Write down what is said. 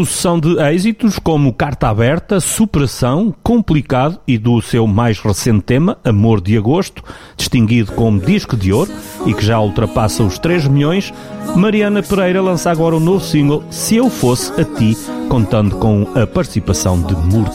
sucessão de êxitos como Carta Aberta, Superação, Complicado e do seu mais recente tema, Amor de Agosto, distinguido como disco de ouro e que já ultrapassa os 3 milhões, Mariana Pereira lança agora um novo single, Se Eu Fosse a Ti, contando com a participação de Murta.